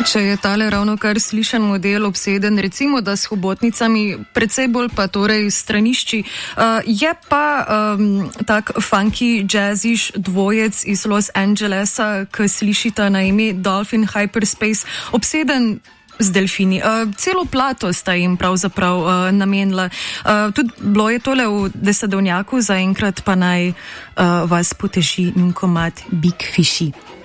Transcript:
Če je tale ravno kar slišan model obseden, recimo, da s hobotnicami, predvsej bolj pa torej stranišči, je pa tak funky jazziš dvojec iz Los Angelesa, ki slišita na ime Dolphin Hyperspace, obseden z delfini. Celo plato sta jim pravzaprav namenila. Tudi bilo je tole v Desadovnjaku, zaenkrat pa naj vas poteši njun komad Big Fishy.